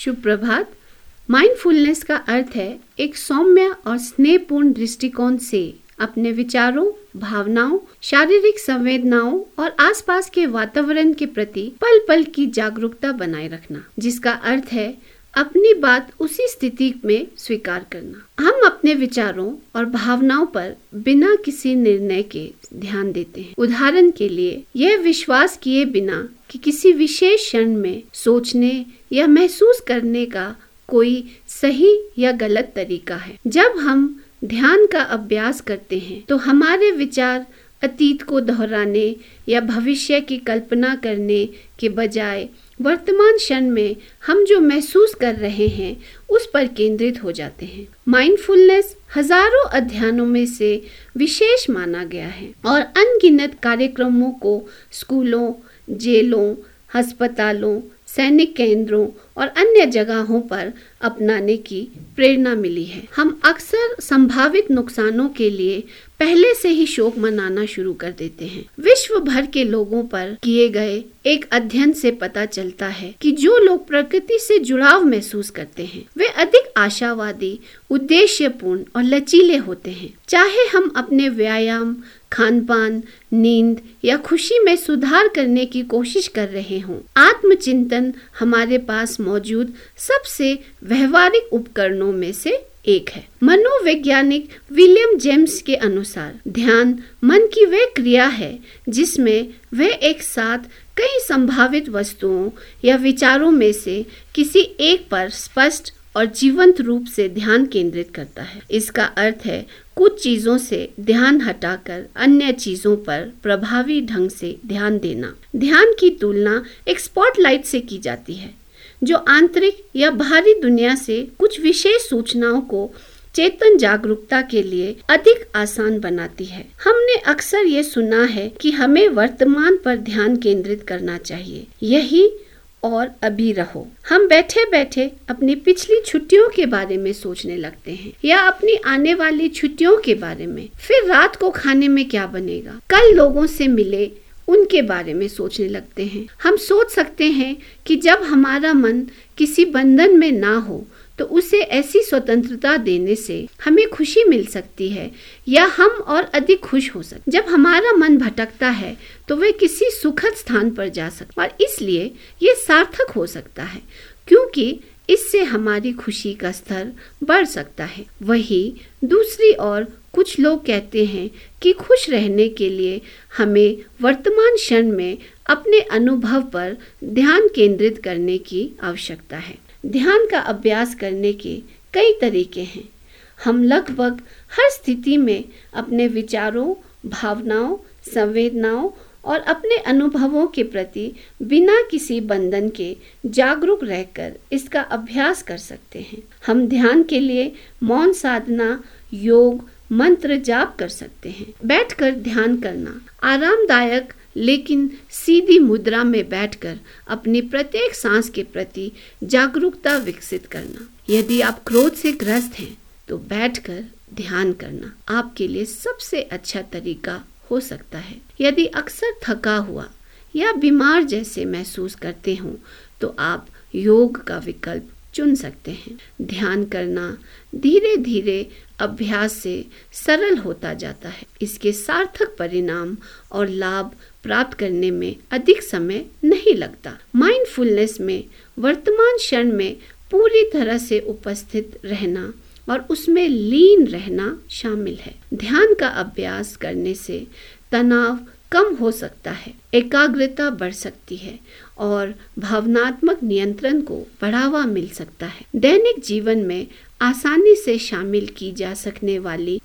शुभ प्रभात। Mindfulness का अर्थ है एक सौम्य और स्नेहपूर्ण दृष्टिकोण से अपने विचारों, भावनाओं, शारीरिक संवेदनाओं और आसपास के वातावरण के प्रति पल पल की जागरूकता बनाए रखना, जिसका अर्थ है अपनी बात उसी स्थिति में स्वीकार करना। हम अपने विचारों और भावनाओं पर बिना किसी निर्णय के ध्यान देते हैं। उदाहरण के लिए, यह विश्वास किए बिना कि किसी विशेष क्षण में सोचने या महसूस करने का कोई सही या गलत तरीका है। जब हम ध्यान का अभ्यास करते हैं तो हमारे विचार अतीत को दोहराने या भविष्य की कल्पना करने के बजाय वर्तमान क्षण में हम जो महसूस कर रहे हैं उस पर केंद्रित हो जाते हैं। माइंडफुलनेस हजारों अध्ययनों में से विशेष माना गया है और अनगिनत कार्यक्रमों को स्कूलों, जेलों, अस्पतालों, सैनिक केंद्रों और अन्य जगहों पर अपनाने की प्रेरणा मिली है। हम अक्सर संभावित नुकसानों के लिए पहले से ही शोक मनाना शुरू कर देते हैं। विश्व भर के लोगों पर किए गए एक अध्ययन से पता चलता है कि जो लोग प्रकृति से जुड़ाव महसूस करते हैं वे अधिक आशावादी, उद्देश्यपूर्ण और लचीले होते हैं। चाहे हम अपने व्यायाम, खानपान, नींद या खुशी में सुधार करने की कोशिश कर रहे हों, आत्मचिंतन हमारे पास मौजूद सबसे व्यवहारिक उपकरणों में से एक है। मनोवैज्ञानिक विलियम जेम्स के अनुसार ध्यान मन की वह क्रिया है जिसमें वह एक साथ कई संभावित वस्तुओं या विचारों में से किसी एक पर स्पष्ट और जीवंत रूप से ध्यान केंद्रित करता है। इसका अर्थ है कुछ चीजों से ध्यान हटाकर अन्य चीजों पर प्रभावी ढंग से ध्यान देना। ध्यान की तुलना एक स्पॉटलाइट से की जाती है जो आंतरिक या बाहरी दुनिया से कुछ विशेष सूचनाओं को चेतन जागरूकता के लिए अधिक आसान बनाती है। हमने अक्सर ये सुना है कि हमें वर्तमान पर ध्यान केंद्रित करना चाहिए, यही और अभी रहो। हम बैठे बैठे अपनी पिछली छुट्टियों के बारे में सोचने लगते हैं या अपनी आने वाली छुट्टियों के बारे में। फिर रात को खाने में क्या बनेगा, कल लोगों से मिले उनके बारे में सोचने लगते हैं। हम सोच सकते हैं कि जब हमारा मन किसी बंधन में ना हो तो उसे ऐसी स्वतंत्रता देने से हमें खुशी मिल सकती है या हम और अधिक खुश हो सकते। जब हमारा मन भटकता है तो वह किसी सुखद स्थान पर जा सकता है और इसलिए ये सार्थक हो सकता है क्योंकि इससे हमारी खुशी का स्तर बढ़ सकता है। वहीं दूसरी ओर कुछ लोग कहते हैं कि खुश रहने के लिए हमें वर्तमान क्षण में अपने अनुभव पर ध्यान केंद्रित करने की आवश्यकता है। ध्यान का अभ्यास करने के कई तरीके हैं। हम लगभग हर स्थिति में अपने विचारों, भावनाओं, संवेदनाओं और अपने अनुभवों के प्रति बिना किसी बंधन के जागरूक रहकर इसका अभ्यास कर सकते हैं। हम ध्यान के लिए मौन साधना, योग, मंत्र जाप कर सकते हैं। बैठकर ध्यान करना, आरामदायक लेकिन सीधी मुद्रा में बैठकर अपनी प्रत्येक सांस के प्रति जागरूकता विकसित करना। यदि आप क्रोध से ग्रस्त हैं तो बैठकर ध्यान करना आपके लिए सबसे अच्छा तरीका हो सकता है। यदि अक्सर थका हुआ या बीमार जैसे महसूस करते हो तो आप योग का विकल्प चुन सकते हैं। ध्यान करना धीरे धीरे अभ्यास से सरल होता जाता है। इसके सार्थक परिणाम और लाभ प्राप्त करने में अधिक समय नहीं लगता। माइंडफुलनेस में वर्तमान क्षण में पूरी तरह से उपस्थित रहना और उसमें लीन रहना शामिल है। ध्यान का अभ्यास करने से तनाव कम हो सकता है, एकाग्रता बढ़ सकती है और भावनात्मक नियंत्रण को बढ़ावा मिल सकता है। दैनिक जीवन में आसानी से शामिल की जा सकने वाली